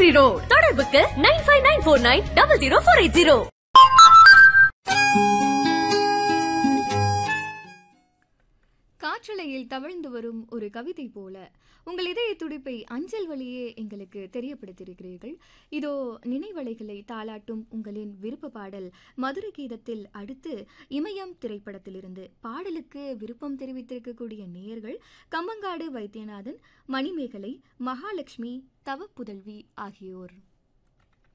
Chakri Road. தொடர்புக்கு 9594900480. காற்றலையில் தவழ்ந்து வரும் ஒரு கவிதை போல உங்கள் இதய துடிப்பை அஞ்சல் வழியே எங்களுக்கு தெரியப்படுத்தியிருக்கிறீர்கள். இதோ நினைவலைகளை தாளாட்டும் உங்களின் விருப்ப பாடல் மதுர கீதத்தில் அடுத்து இமயம் திரைப்படத்திலிருந்து. பாடலுக்கு விருப்பம் தெரிவித்திருக்கக்கூடிய நேயர்கள் கம்பங்காடு வைத்தியநாதன், மணிமேகலை, மகாலட்சுமி, தவப்புதல்வி ஆகியோர்.